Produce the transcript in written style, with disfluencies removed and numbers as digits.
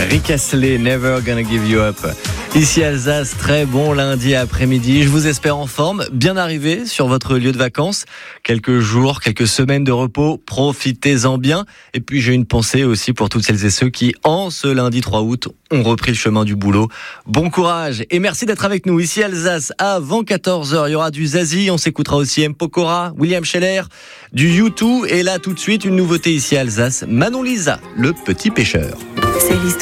Rick Astley, Never Gonna Give You Up. Ici Alsace, très bon lundi après-midi. Je vous espère en forme, bien arrivé sur votre lieu de vacances. Quelques jours, quelques semaines de repos, profitez-en bien. Et puis j'ai une pensée aussi pour toutes celles et ceux qui, en ce lundi 3 août, ont repris le chemin du boulot. Bon courage et merci d'être avec nous. Ici Alsace, avant 14h, il y aura du Zazie. On s'écoutera aussi M. Pokora, William Scheller, du U2. Et là, tout de suite, une nouveauté ici Alsace. Manon Lisa, le petit pêcheur. C'est l'histoire.